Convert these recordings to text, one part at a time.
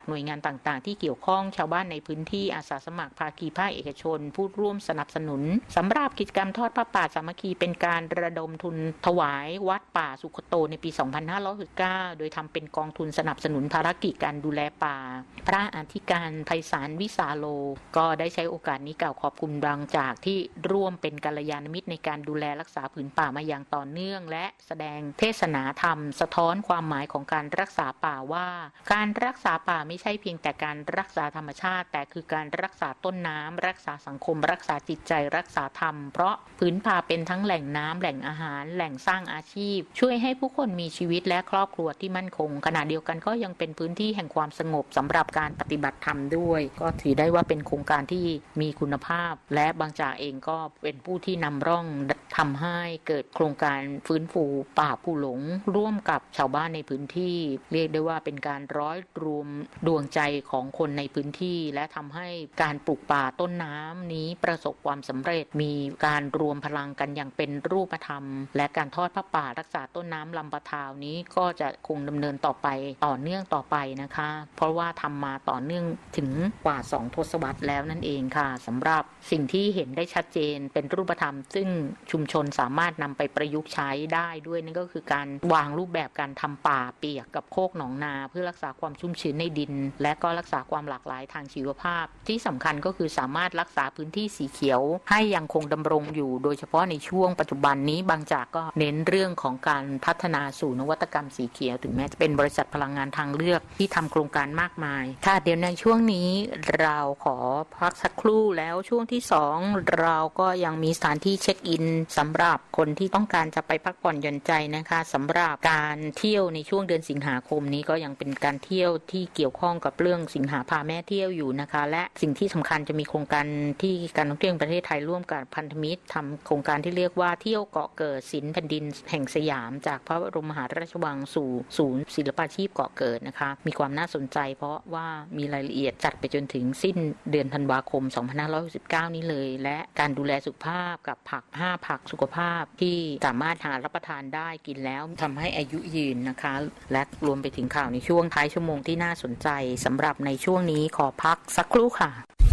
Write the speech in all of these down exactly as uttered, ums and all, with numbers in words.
หน่วยงานต่างๆที่เกี่ยวข้องชาวบ้านในพื้นที่อาสาสมัครภาคีภาคเอกชนผู้ร่วมสนับสนุนสำหรับกิจกรรมทอดผ้าป่าสามัคคีเป็นการระดมทุนถวายวัดป่าสุขโตในปี สองพันห้าร้อยหกสิบเก้า โดยทำเป็นกองทุนสนับสนุนภารกิจการดูแลป่าพระอธิการไพศาลวิสาโลก็ได้ใช้โอกาสนี้กล่าวขอบคุณดังจากที่ร่วมเป็นกัลยาณมิตรในการดูแลรักษาผืนป่ามาอย่างต่อเนื่องและแสดงเทศนาธรรมสะท้อนความหมายของการรักษาป่าว่าการรักษาป่าไม่ใช่เพียงแต่การรักษาธรรมชาติแต่คือการรักษาต้นน้ำรักษาสังคมรักษาจิตใจรักษาธรรมเพราะผืนป่าเป็นทั้งแหล่งน้ำแหล่งอาหารแหล่งสร้างอาชีพช่วยให้ผู้คนมีชีวิตและครอบครัวที่มั่นคงขณะเดียวกันก็ยังเป็นพื้นที่แห่งความสงบสำหรับการปฏิบัติธรรมด้วยก็ถือได้ว่าเป็นโครงการที่มีคุณภาพและบางจากเองก็เป็นผู้ที่นำร่องทำให้เกิดโครงการฟื้นฟูป่าภูหลงร่วมกับชาวบ้านในพื้นที่เรียกได้ว่าเป็นการร้อยรวมดวงใจของคนในพื้นที่และทำให้การปลูกป่าต้นน้ำนี้ประสบความสำเร็จมีการรวมพลังกันอย่างเป็นรูปธรรมและการทอดผ้าป่ารักษาต้นน้ำลำปะทาวนี้ก็จะคงดำเนินต่อไปต่อเนื่องต่อไปนะคะเพราะว่าทำมาต่อเนื่องถึงกว่าสองทศวรรษแล้วนั่นเองค่ะสำหรับสิ่งที่เห็นได้ชัดเจนเป็นรูปธรรมซึ่งชุมชนสามารถนำไปประยุกต์ใช้ได้ด้วยนั่นก็คือการวางรูปแบบการทำป่าเปียกกับโคกหนองนาเพื่อรักษาความชุ่มชื้นในดินและก็รักษาความหลากหลายทางชีวภาพที่สำคัญก็คือสามารถรักษาพื้นที่สีเขียวให้ยังคงดำรงอยู่โดยเฉพาะในช่วงปัจจุบันนี้บางจากก็เน้นเรื่องของการพัฒนาสู่นวัตกรรมสีเขียวถึงแม้จะเป็นบริษัทพลังงานทางเลือกที่ทำโครงการมากมายค่ะเดี๋ยวในช่วงนี้เราขอพักสักครู่แล้วช่วงที่สองเราก็ยังมีสถานที่เช็คอินสำหรับคนที่ต้องการจะไปพักผ่อนหย่อนใจนะคะสำหรับการเที่ยวในช่วงเดือนสิงหาคมนี้ก็ยังเป็นการเที่ยวที่เกี่ยวข้องกับเรื่องสิงหาพาแม่เที่ยวอยู่นะคะและสิ่งที่สำคัญจะมีโครงการที่การท่องเที่ยวประเทศไทยร่วมกับพันธมิตรทำโครงการที่เรียกว่าเที่ยวเกาะเกิดศิลป์แผ่นดินแห่งสยามจากพระบรมมหาราชวังสู่ศูนย์ศิลปาชีพเกาะเกิดนะคะมีความน่าสนใจเพราะว่ามีรายละเอียดจัดไปจนถึงสิ้นเดือนธันวาคมสองพันห้าร้อยหกสิบเก้านี้เลยและการดูแลสุขภาพกับผักห้าผักสุขภาพที่สามารถหารับประทานได้กินแล้วทำให้อายุยืนนะคะและรวมไปถึงข่าวในช่วงท้ายชั่วโมงที่น่าสนใจสำหรับในช่วงนี้ขอพักสักครู่ค่ะ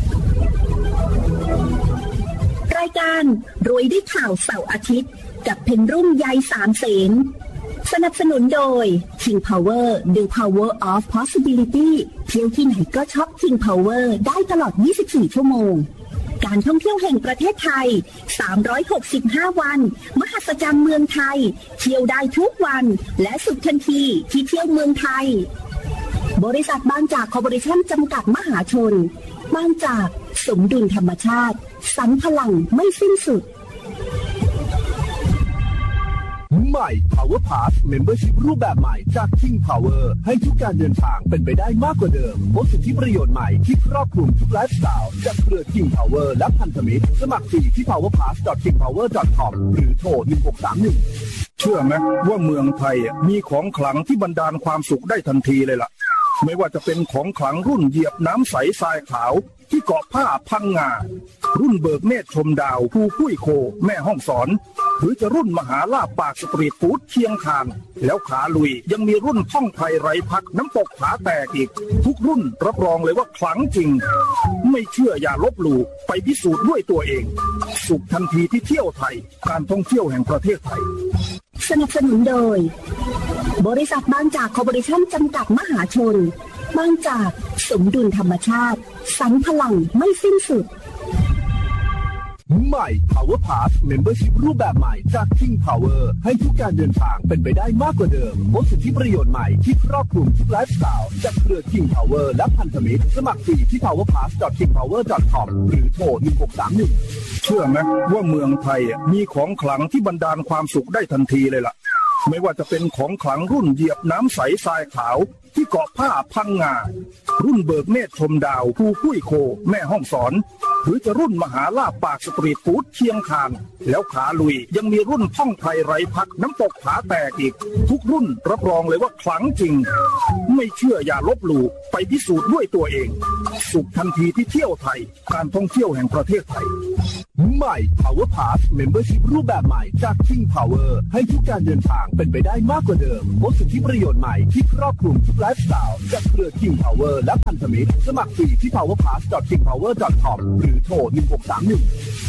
รายการรวยด้วยข่าวเสาร์อาทิตย์กับเพนรุ่มยายสามเสนสนับสนุนโดย King Power The Power of Possibility เที่ยวที่ไหนก็ช็อป King Power ได้ตลอดยี่สิบสี่ชั่วโมงการท่องเที่ยวแห่งประเทศไทยสามร้อยหกสิบห้าวันมหัศจรรย์เมืองไทยเที่ยวได้ทุกวันและสุดทันทีที่เที่ยวเมืองไทยบริษัทบางจากคอร์ปอเรชั่นจำกัดมหาชนบางจากสมดุลธรรมชาติสรรพลังไม่สิ้นสุดใหม่ Power Pass Membership รูปแบบใหม่จาก King Power ให้ทุกการเดินทางเป็นไปได้มากกว่าเดิมพบสิทธิประโยชน์ใหม่ที่ครอบคลุมทุกไลฟ์สไตล์จากเครือ King Power และพันธมิตรสมัครฟรีที่ พาวเวอร์พาส ดอท คิงพาวเวอร์ ดอท คอม หรือโทรหนึ่งหกสามหนึ่งเชื่อไหมว่าเมืองไทยมีของขลังที่บรรดาลความสุขได้ทันทีเลยล่ะไม่ว่าจะเป็นของขลังรุ่นเหยียบน้ำใสทรายขาวที่เกาะผ้าพังงารุ่นเบิกเนตรชมดาวภูกุ้ยโคแม่ห้องสอนหรือจะรุ่นมหาลาภปากสตรีทฟู้ดเชียงคานแล้วขาลุยยังมีรุ่นท่องไทยไร้พักน้ำตกผาแตกอีกทุกรุ่นรับรองเลยว่าขลังจริงไม่เชื่ออย่าลบหลู่ไปพิสูจน์ด้วยตัวเองสุขทันทีที่เที่ยวไทยการท่องเที่ยวแห่งประเทศไทยสนับสนุนโดยบริษัทบางจากคอร์ปอเรชั่นจำกัดมหาชนบางจากสมดุลธรรมชาติสรรพลังไม่สิ้นสุดใหม่ Power Pass Membership รูปแบบใหม่จาก King Power ให้ทุกการเดินทางเป็นไปได้มากกว่าเดิมพบสิทธิประโยชน์ใหม่ที่ครอบคลุมทุกไลฟ์สไตล์จากเครือ King Power และพันธมิตรสมัครฟรีที่ พาวเวอร์พาส ดอท คิงพาวเวอร์ ดอท คอม หรือโทรหนึ่งหกสามหนึ่งเชื่อไหมว่าเมืองไทยมีของขลังที่บรรดาลความสุขได้ทันทีเลยล่ะไม่ว่าจะเป็นของขลังรุ่นเหยียบน้ำใสทรายขาวที่เกาะผ้าพังงารุ่นเบิกเนตรชมดาวภูกุ้ยโคแม่ห้องสอนหรือจะรุ่นมหาลาภปากสตรีทฟู้ดเชียงคานแล้วขาลุยยังมีรุ่นท่องไทยไร้พักน้ำตกผาแตกอีกทุกรุ่นรับรองเลยว่าขลังจริงไม่เชื่ออย่าลบหลู่ไปพิสูจน์ด้วยตัวเองสุขทันทีที่เที่ยวไทยการท่องเที่ยวแห่งประเทศไทยใหม่ Power Pass Membership รูปแบบใหม่จาก King Power ให้ทุกการเดินทางเป็นไปได้มากกว่าเดิมพบสิทธิประโยชน์ใหม่ที่ครอบคลุมทุกไลฟ์สไตล์จากเครือ King Power และพันธมิตรสมัครฟรีที่ พาวเวอร์พาส ดอท คิงพาวเวอร์ ดอท คอม หรือโทรหนึ่งหกสามหนึ่ง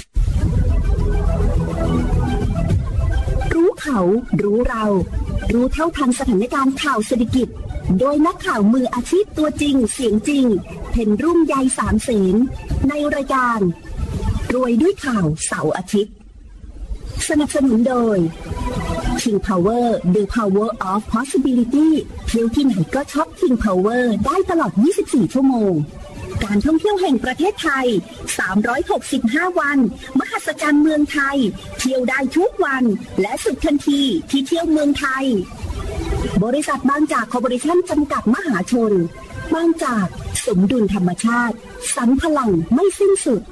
รู้เขารู้เรารู้เท่าทันสถานการณ์ข่าวเศรษฐกิจโดยนักข่าวมืออาชีพตัวจริงเสียงจริงเพ็ญรุ่งใยสามเสนในรายการรวยด้วยข่าวเสาร์อาทิตย์สนับสนุนโดย King Power The Power of Possibility เที่ยวที่ไหนก็ช็อป King Power ได้ตลอดยี่สิบสี่ชั่วโมงการท่องเที่ยวแห่งประเทศไทยสามร้อยหกสิบห้าวันมหัศจรรย์เมืองไทยเที่ยวได้ทุกวันและสุดทันทีที่เที่ยวเมืองไทยบริษัทบางจากคอร์ปอเรชั่นจำกัดมหาชนบางจากสมดุลธรรมชาติสรรพลังไม่สิ้นสุด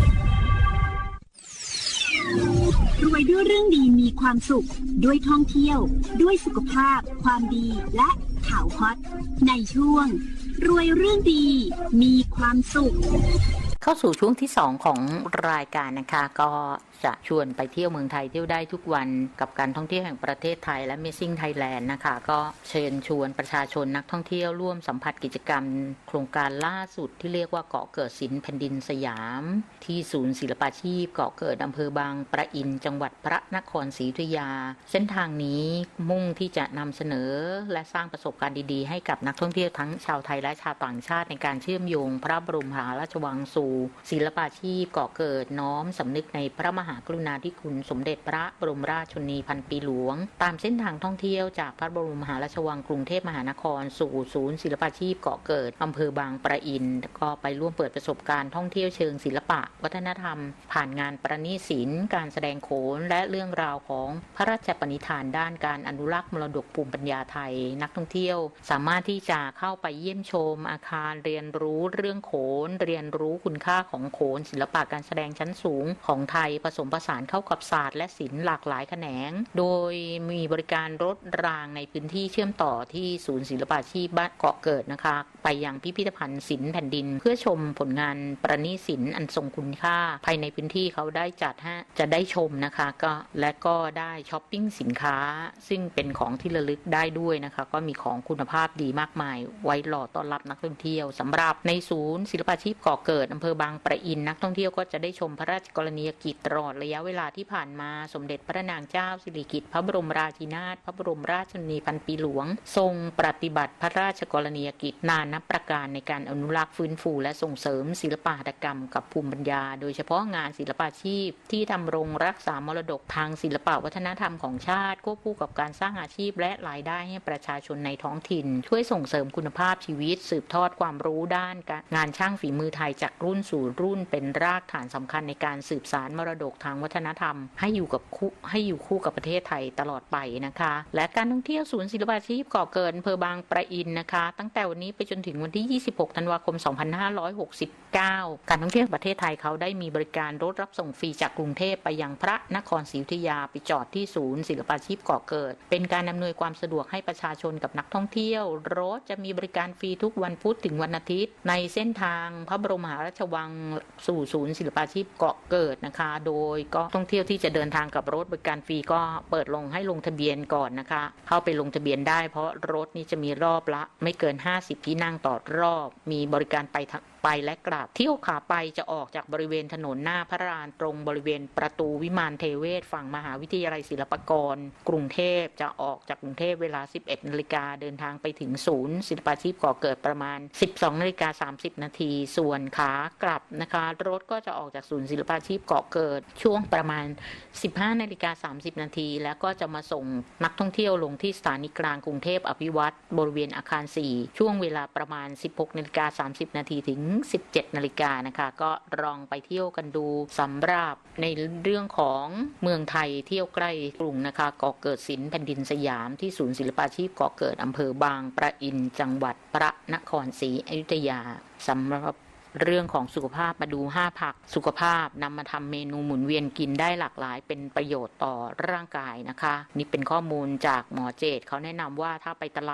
รวยด้วยเรื่องดีมีความสุขด้วยท่องเที่ยวด้วยสุขภาพความดีและข่าวฮอตในช่วงรวยเรื่องดีมีความสุขเข้าสู่ช่วงที่สองของรายการนะคะก็จะชวนไปเที่ยวเมืองไทยเที่ยวได้ทุกวันกับการท่องเที่ยวแห่งประเทศไทยและ Amazing Thailand นะคะก็เชิญชวนประชาชนนักท่องเที่ยวร่วมสัมผัสกิจกรรมโครงการล่าสุดที่เรียกว่าเกาะเกิดศิลป์แผ่นดินสยามที่ศูนย์ศิลปาชีพเกาะเกิดอำเภอบางปะอินจังหวัดพระนครศรีอยุธยาเส้นทางนี้มุ่งที่จะนำเสนอและสร้างประสบการณ์ดีๆให้กับนักท่องเที่ยวทั้งชาวไทยและชาวต่างชาติในการเชื่อมโยงพระบรมมหาราชวังสู่ศิลปาชีพเกาะเกิดน้อมสำนึกในพระมหากรุณาธิคุณสมเด็จพระบรมราชชนนีพันปีหลวงตามเส้นทางท่องเที่ยวจากพระบรมมหาราชวังกรุงเทพมหานครสู่ศูนย์ศิลปาชีพเกาะเกิดอำเภอบางปะอินก็ไปร่วมเปิดประสบการณ์ท่องเที่ยวเชิงศิลปะวัฒนธรรมผ่านงานประณีตศิลป์การแสดงโขนและเรื่องราวของพระราชปณิธานด้านการอนุรักษ์มรดกภูมิปัญญาไทยนักท่องเที่ยวสามารถที่จะเข้าไปเยี่ยมชมอาคารเรียนรู้เรื่องโขนเรียนรู้คุณค่าของโขนศิลปะการแสดงชั้นสูงของไทยผสมผสานเข้ากับศาสตร์และศิลป์หลากหลายแขนงโดยมีบริการรถรางในพื้นที่เชื่อมต่อที่ศูนย์ศิลปาชีพบ้านเกาะเกิดนะคะไปยังพิพิธภัณฑ์ศิลป์แผ่นดินเพื่อชมผลงานประณีตศิลป์อันทรงคุณค่าภายในพื้นที่เขาได้จัดให้จะได้ชมนะคะก็และก็ได้ช้อปปิ้งสินค้าซึ่งเป็นของที่ระลึกได้ด้วยนะคะก็มีของคุณภาพดีมากมายไว้รอต้อนรับนักท่องเที่ยวสำหรับในศูนย์ศิลปาชีพเกาะเกิดอำเภอบางปะอินนักท่องเที่ยวก็จะได้ชมพระราชกรณียกิจตลอดระยะเวลาที่ผ่านมาสมเด็จพระนางเจ้าสิริกิติ์พระบรมราชินีนาถพระบรมราชชนนีพันปีหลวงทรงปฏิบัติพระราชกรณียกิจนานับประการในการอนุรักษ์ฟื้นฟูและส่งเสริมศิลปหัตถกรรมกับภูมิปัญญาโดยเฉพาะงานศิลปาชีพที่ดำรงรักษามรดกทางศิลปวัฒนธรรมของชาติควบคู่กับการสร้างอาชีพและรายได้ให้ประชาชนในท้องถิ่นช่วยส่งเสริมคุณภาพชีวิตสืบทอดความรู้ด้านงานช่างฝีมือไทยจากรุ่นสู่รุ่นเป็นรากฐานสำคัญในการสืบสานมรดกทางวัฒนธรรมให้อยู่กับคู่ให้อยู่คู่กับประเทศไทยตลอดไปนะคะและการท่องเที่ยวศูนย์ศิลปาชีพเกาะเกิดอำเภอบางปะอินนะคะตั้งแต่วันนี้ไปจนถึงวันที่ยี่สิบหกธันวาคมสองพันห้าร้อยหกสิบเก้าการท่องเที่ยวประเทศไทยเขาได้มีบริการรถรับส่งฟรีจากกรุงเทพไปยังพระนครศรีอยุธยาไปจอดที่ศูนย์ศิลปาชีพเกาะเกิดเป็นการอำนวยความสะดวกให้ประชาชนกับนักท่องเที่ยวรถจะมีบริการฟรีทุกวันพุธถึงวันอาทิตย์ในเส้นทางพระบรมมหาราชวังสู่ศูนย์ศิลปาชีพเกาะเกิดนะคะโดยก็ท่องเที่ยวที่จะเดินทางกับรถบริการฟรีก็เปิดลงให้ลงทะเบียนก่อนนะคะเข้าไปลงทะเบียนได้เพราะรถนี้จะมีรอบละไม่เกินห้าสิบที่นั่งต่อรอบมีบริการไปไปและกลับเที่ยวขาไปจะออกจากบริเวณถนนหน้าพระลานตรงบริเวณประตูวิมานเทเวศฝั่งมหาวิทยาลัยศิลปากรกรุงเทพจะออกจากกรุงเทพเวลา สิบเอ็ดนาฬิกาเดินทางไปถึงศูนย์ศิลปาชีพก่อเกิดประมาณ สิบสองนาฬิกาสามสิบนาทีส่วนขากลับนะคะรถก็จะออกจากศูนย์ศิลปาชีพเกาะเกิดช่วงประมาณ สิบห้านาฬิกาสามสิบนาทีแล้วก็จะมาส่งนักท่องเที่ยวลงที่สถานีกลางกรุงเทพอภิวัตรบริเวณอาคารสี่ช่วงเวลาประมาณ สิบหกนาฬิกาสามสิบนาทีถึง สิบเจ็ดนาฬิกานะคะก็ลองไปเที่ยวกันดูสำหรับในเรื่องของเมืองไทยเที่ยวใกล้กรุงนะคะเกาะเกิดศิลป์แผ่นดินสยามที่ศูนย์ศิลปาชีพเกาะเกิดอำเภอบางปะอินจังหวัดพระนครศรีอยุธยาสำหรับเรื่องของสุขภาพมาดูห้าผักสุขภาพนำมาทำเมนูหมุนเวียนกินได้หลากหลายเป็นประโยชน์ต่อร่างกายนะคะนี่เป็นข้อมูลจากหมอเจตเขาแนะนำว่าถ้าไปตลาด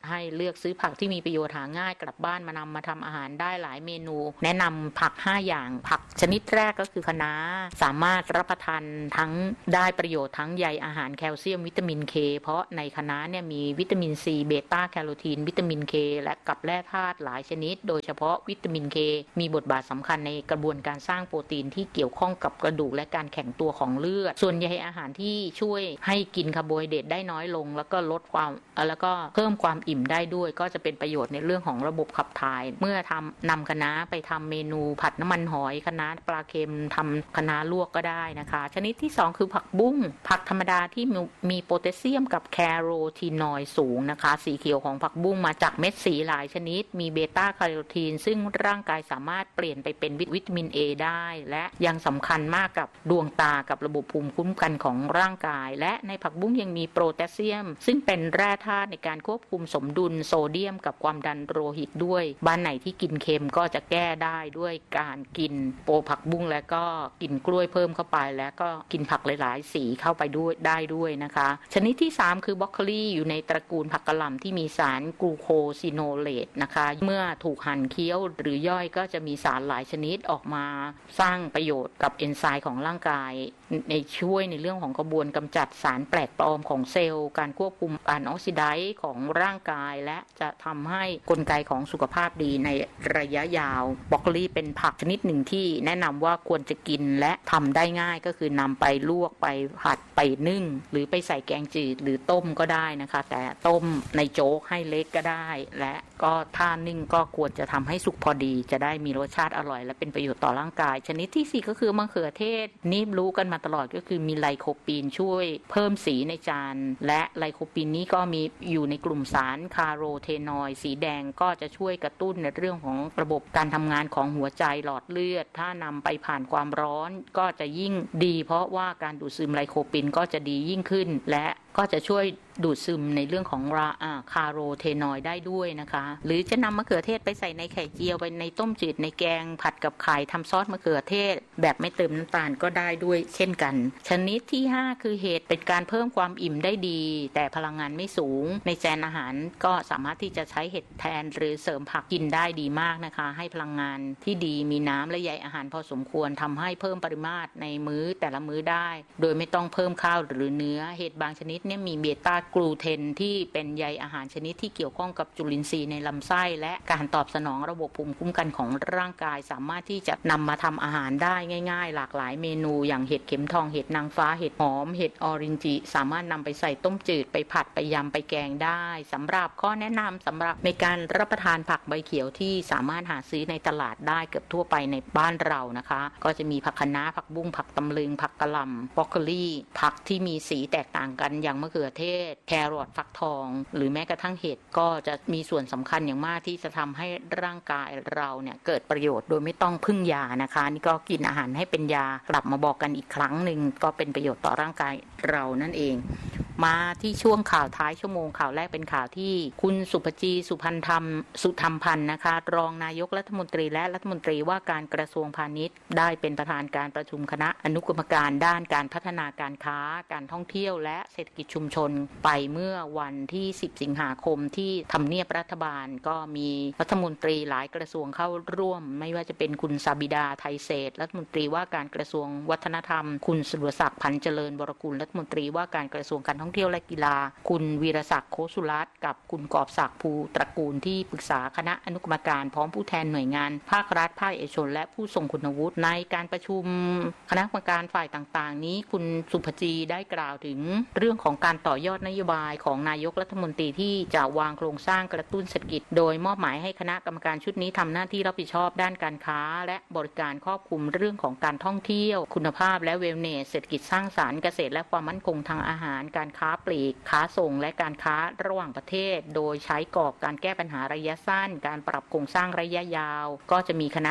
ให้เลือกซื้อผักที่มีประโยชน์หาง่ายกลับบ้านมานำมาทำอาหารได้หลายเมนูแนะนำผักห้าอย่างผักชนิดแรกก็คือคะน้าสามารถรับประทานทั้งได้ประโยชน์ทั้งใยอาหารแคลเซียมวิตามินเคเพราะในคะน้าเนี่ยมีวิตามินซีเบต้าแคโรทีนวิตามินเคและกับแร่ธาตุหลายชนิดโดยเฉพาะวิตามินเคมีบทบาทสำคัญในกระบวนการสร้างโปรตีนที่เกี่ยวข้องกับกระดูกและการแข็งตัวของเลือดส่วนใยอาหารที่ช่วยให้กินคาร์โบไฮเดรตได้น้อยลงแล้วก็ลดความแล้วก็เพิ่มความอิ่มได้ด้วยก็จะเป็นประโยชน์ในเรื่องของระบบขับถ่ายเมื่อทำนำคะน้าไปทำเมนูผัดน้ำมันหอยคะน้าปลาเค็มทำคะน้าลวกก็ได้นะคะชนิดที่สองคือผักบุ้งผักธรรมดาที่มีโพแทสเซียมกับแคโรทีนอยด์สูงนะคะสีเขียวของผักบุ้งมาจากเม็ดสีหลายชนิดมีเบต้าแคโรทีนซึ่งร่างกายสามารถเปลี่ยนไปเป็นวิตามิน A ได้และยังสำคัญมากกับดวงตากับระบบภูมิคุ้มกันของร่างกายและในผักบุ้งยังมีโพแทสเซียมซึ่งเป็นแร่ธาตุในการควบคุมสมดุลโซเดียมกับความดันโลหิตด้วยบ้านไหนที่กินเค็มก็จะแก้ได้ด้วยการกินโปผักบุ้งแล้วก็กินกล้วยเพิ่มเข้าไปแล้วก็กินผักหลายๆสีเข้าไปด้วยได้ด้วยนะคะชนิดที่สามคือบรอกโคลีอยู่ในตระกูลผักกะหล่ำที่มีสารกลูโคซิโนเลตนะคะเมื่อถูกหั่นเคี้ยวหรือย่อยก็จะมีสารหลายชนิดออกมาสร้างประโยชน์กับเอนไซม์ของร่างกายในช่วยในเรื่องของกระบวนกำจัดสารแปลกปลอมของเซลล์การควบคุมการออกซิไดซ์ของร่างกายและจะทำให้กลไกของสุขภาพดีในระยะยาวบรอกโคลีเป็นผักชนิดหนึ่งที่แนะนำว่าควรจะกินและทำได้ง่ายก็คือนำไปลวกไปผัดไปนึ่งหรือไปใส่แกงจืดหรือต้มก็ได้นะคะแต่ต้มในโจ๊กให้เล็กก็ได้และก็ถ้านึ่งก็ควรจะทำให้สุกพอดีจะได้มีรสชาติอร่อยและเป็นประโยชน์ต่อร่างกายชนิดที่สี่ก็คือมะเขือเทศนี่รู้กันมาตลอดก็คือมีไลโคปีนช่วยเพิ่มสีในจานและไลโคปีนนี้ก็มีอยู่ในกลุ่มสารคาโรเทนอยด์สีแดงก็จะช่วยกระตุ้นในเรื่องของระบบการทำงานของหัวใจหลอดเลือดถ้านำไปผ่านความร้อนก็จะยิ่งดีเพราะว่าการดูดซึมไลโคปีนก็จะดียิ่งขึ้นและก็จะช่วยดูดซึมในเรื่องของราคาโรเทนอยด์ได้ด้วยนะคะหรือจะนำมะเขือเทศไปใส่ในไข่เจียวไปในต้มจืดในแกงผัดกับไข่ทำซอสมะเขือเทศแบบไม่เติมน้ำตาลก็ได้ด้วยเช่นกันชนิดที่ห้าคือเห็ดเป็นการเพิ่มความอิ่มได้ดีแต่พลังงานไม่สูงในจานอาหารก็สามารถที่จะใช้เห็ดแทนหรือเสริมผักกินได้ดีมากนะคะให้พลังงานที่ดีมีน้ำและใยอาหารพอสมควรทำให้เพิ่มปริมาตรในมื้อแต่ละมื้อได้โดยไม่ต้องเพิ่มข้าวหรือเนื้อเห็ดบางชนิดเนี่ยมีเบต้ากลูเทนที่เป็นใยอาหารชนิดที่เกี่ยวข้องกับจุลินทรีย์ในลำไส้และการตอบสนองระบบภูมิคุ้มกันของร่างกายสามารถที่จะนำมาทำอาหารได้ง่ายๆหลากหลายเมนูอย่างเห็ดเข็มทองเห็ดนางฟ้าเห็ดหอมเห็ดออรินจิสามารถนำไปใส่ต้มจืดไปผัดไปยำไปแกงได้สำหรับข้อแนะนำสำหรับในการรับประทานผักใบเขียวที่สามารถหาซื้อในตลาดได้เกือบทั่วไปในบ้านเรานะคะก็จะมีผักคะน้าผักบุ้งผักตำลึงผักกะหล่ำบรอกโคลีผักที่มีสีแตกต่างกันอย่างมะเขือเทศแครอทฟักทองหรือแม้กระทั่งเห็ดก็จะมีส่วนสำคัญอย่างมากที่จะทำให้ร่างกายเราเนี่ยเกิดประโยชน์โดยไม่ต้องพึ่งยานะคะนี่ก็กินอาหารให้เป็นยากลับมาบอกกันอีกครั้งหนึ่งก็เป็นประโยชน์ต่อร่างกายเรานั่นเองมาที่ช่วงข่าวท้ายชั่วโมงข่าวแรกเป็นข่าวที่คุณสุภจีสุพันธรรมสุธรรมพันธ์นะคะรองนายกรัฐมนตรีและรัฐมนตรีว่าการกระทรวงพาณิชย์ได้เป็นประธานการประชุมคณะอนุกรรมการด้านการพัฒนาการค้าการท่องเที่ยวและเศรษฐกิจชุมชนไปเมื่อวันที่สิบสิงหาคมที่ทำเนียบรัฐบาลก็มีรัฐมนตรีหลายกระทรวงเข้าร่วมไม่ว่าจะเป็นคุณซาบิดาไทยเศรษฐ์รัฐมนตรีว่าการกระทรวงวัฒนธรรมคุณสุรศักดิ์พันเจริญวรกุลรัฐมนตรีว่าการกระทรวงการท่องเที่ยวและกีฬาคุณวีรศักดิ์โคสุรัตน์กับคุณกอบศักดิ์ภูตระกูลที่ปรึกษาคณะอนุกรรมการพร้อมผู้แทนหน่วยงานภาครัฐภาคเอกชนและผู้ทรงคุณวุฒิในการประชุมคณะกรรมการฝ่ายต่างๆนี้คุณสุภจีได้กล่าวถึงเรื่องของการต่อยอดนโยบายของนายกรัฐมนตรีที่จะวางโครงสร้างกระตุ้นเศรษฐกิจโดยมอบหมายให้คณะกรรมการชุดนี้ทำหน้าที่รับผิดชอบด้านการค้าและบริการครอบคลุมเรื่องของการท่องเที่ยวคุณภาพและเวลเนสเศรษฐกิจสร้างสรรค์เกษตรและความมั่นคงทางอาหารการค้าปลีกค้าส่งและการค้าระหว่างประเทศโดยใช้กรอบการแก้ปัญหาระยะสั้นการปรับโครงสร้างระยะยาวก็จะมีคณะ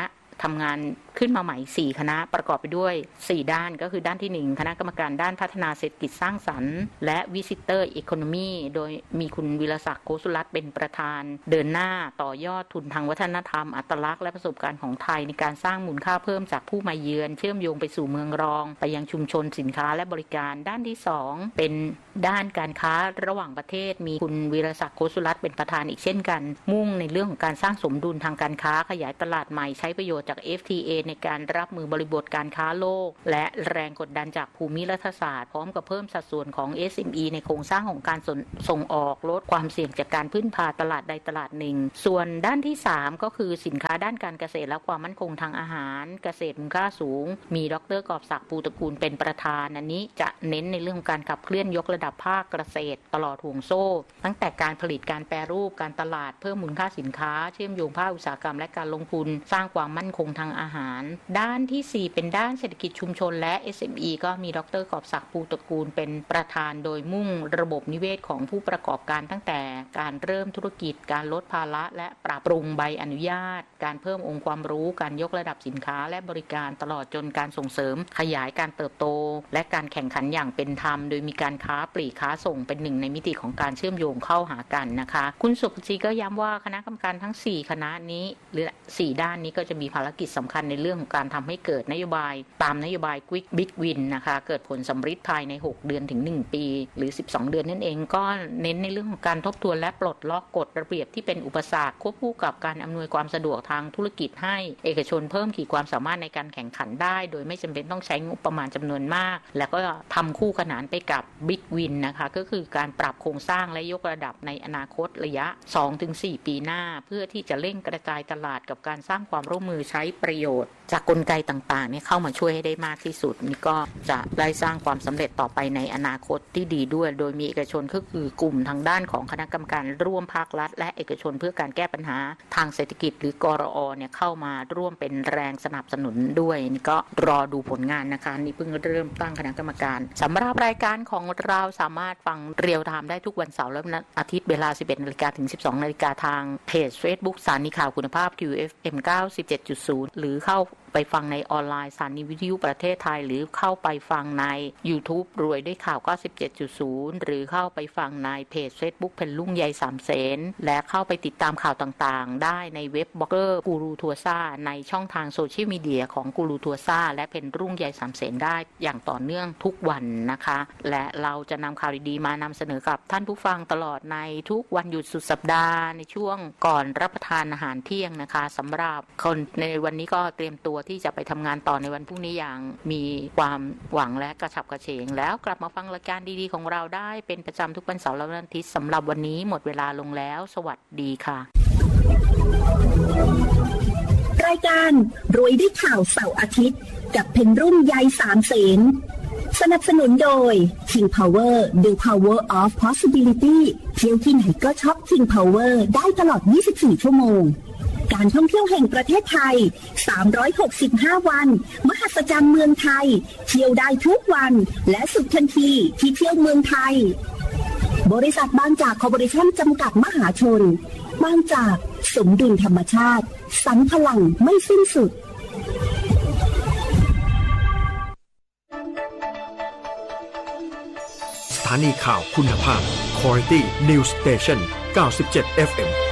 ทำงานขึ้นมาใหม่สี่คณะประกอบไปด้วยสี่ด้านก็คือด้านที่หนึ่งคณะกรรมการด้านพัฒนาเศรษฐกิจสร้างสรรค์และ Visitor Economy โดยมีคุณวิรศักดิ์โกสุรัตน์เป็นประธานเดินหน้าต่อยอดทุนทางวัฒนธรรมอัตลักษณ์และประสบการณ์ของไทยในการสร้างมูลค่าเพิ่มจากผู้มาเยือนเชื่อมโยงไปสู่เมืองรองไปยังชุมชนสินค้าและบริการด้านที่สองเป็นด้านการค้าระหว่างประเทศมีคุณวิรศักดิ์โกสุรัตน์เป็นประธานอีกเช่นกันมุ่งในเรื่องของการสร้างสมดุลทางการค้าขยายตลาดใหม่ใช้ประโยชน์จาก เอฟ ที เอ ในการรับมือบริบทการค้าโลกและแรงกดดันจากภูมิรัฐศาสตร์พร้อมกับเพิ่มสัดส่วนของ เอส เอ็ม อี ในโครงสร้างของการส่งออกลดความเสี่ยงจากการพึ่งพาตลาดใดตลาดหนึ่งส่วนด้านที่สามก็คือสินค้าด้านการเกษตรและความมั่นคงทางอาหารเกษตรมูลค่าสูงมีดร.กอบศักดิ์ปูตระกูลเป็นประธานอันนี้จะเน้นในเรื่องของการขับเคลื่อนยกระดับภาคเกษตรตลอดห่วงโซ่ตั้งแต่การผลิตการแปรรูปการตลาดเพิ่มมูลค่าสินค้าเชื่อมโยงภาคอุตสาหกรรมและการลงทุนสร้างความมั่นคงทางอาหารด้านที่สี่เป็นด้านเศรษฐกิจชุมชนและ เอส เอ็ม อี ก็มีดร.กอบศักดิ์ปูตระกูลเป็นประธานโดยมุ่งระบบนิเวศของผู้ประกอบการตั้งแต่การเริ่มธุรกิจการลดภาระและปรับปรุงใบอนุญาตการเพิ่มองค์ความรู้การยกระดับสินค้าและบริการตลอดจนการส่งเสริมขยายการเติบโตและการแข่งขันอย่างเป็นธรรมโดยมีการค้าปลีกค้าส่งเป็นหนึ่งในมิติของการเชื่อมโยงเข้าหากันนะคะคุณสุภจีก็ย้ำว่าคณะกรรมการทั้งสี่คณะนี้หรือสี่ด้านนี้ก็จะมีภารกิจสำคัญในเรื่องของการทำให้เกิดนโยบายตามนโยบาย Quick Big Win นะคะเกิดผลสำฤทธิ์ภายในหกเดือนถึงหนึ่งปีหรือสิบสองเดือนนั่นเองก็เน้นในเรื่องของการทบทวนและปลดล็อกกฎระเบียบที่เป็นอุปสรรคควบคู่กับการอำนวยความสะดวกทางธุรกิจให้เอกชนเพิ่มขีดความสามารถในการแข่งขันได้โดยไม่จำเป็นต้องใช้งบประมาณจำนวนมากแล้วก็ทำคู่ขนานไปกับ Big Win นะคะก็คือการปรับโครงสร้างและยกระดับในอนาคตระยะ สองถึงสี่ ปีหน้าเพื่อที่จะเร่งกระจายตลาดกับการสร้างความร่วมมือใช้ประโยชน์จากกลไกต่างๆเนี่ยเข้ามาช่วยให้ได้มากที่สุดนี่ก็จะได้สร้างความสำเร็จต่อไปในอนาคตที่ดีด้วยโดยมีเอกชนก็คือกลุ่มทางด้านของคณะกรรมการร่วมภาครัฐและเอกชนเพื่อการแก้ปัญหาทางเศรษฐกิจหรือกรอเนี่ยเข้ามาร่วมเป็นแรงสนับสนุนด้วยนี่ก็รอดูผลงานนะคะนี่เพิ่งเริ่มตั้งคณะกรรมการสำหรับรายการของเราสามารถฟังเรียลไทม์ได้ทุกวันเสาร์และวันอาทิตย์เวลา สิบเอ็ดนาฬิกา ถึง สิบสองนาฬิกาทางเพจ Facebook สถานีข่าวคุณภาพ คิว เอฟ เอ็ม เก้าสิบเจ็ดจุดศูนย์ หรือเข้าไปฟังในออนไลน์สถานีวิทยุประเทศไทยหรือเข้าไปฟังใน YouTube รวยด้วยข่าว เก้าสิบเจ็ดจุดศูนย์ หรือเข้าไปฟังในเพจ Facebook เพนรุ่งใยสามเสนและเข้าไปติดตามข่าวต่างๆได้ในเว็บบล็อกเกอร์กูรูทัวซ่าในช่องทางโซเชียลมีเดียของกูรูทัวซ่าและเพนรุ่งใยสามเสนได้อย่างต่อเนื่องทุกวันนะคะและเราจะนำข่าวดีๆมานำเสนอกับท่านผู้ฟังตลอดในทุกวันหยุดสุดสัปดาห์ในช่วงก่อนรับประทานอาหารเที่ยงนะคะสำหรับคนในวันนี้ก็เตรียมตัวที่จะไปทำงานต่อในวันพรุ่งนี้อย่างมีความหวังและกระฉับกระเฉงแล้วกลับมาฟังรายการดีๆของเราได้เป็นประจำทุกวันเสาร์และวันอาทิตย์สำหรับวันนี้หมดเวลาลงแล้วสวัสดีค่ะรายการรวยด้วยข่าวเสาร์อาทิตย์กับเพนรุ่งใยสามเสนสนับสนุนโดย King Power The Power of Possibility เที่ยวที่ไหนก็ช็อป King Power ได้ตลอดยี่สิบสี่ชั่วโมงการท่องเที่ยวแห่งประเทศไทยสามร้อยหกสิบห้าวันมหัศจรรย์เมืองไทยเที่ยวได้ทุกวันและสุดทันทีที่เที่ยวเมืองไทยบริษัทบางจากคอร์ปอเรชั่นจำกัดมหาชนบางจากสมดุลธรรมชาติสรรพลังไม่สิ้นสุดสถานีข่าวคุณภาพ Quality News Station เก้าสิบเจ็ด เอฟ เอ็ม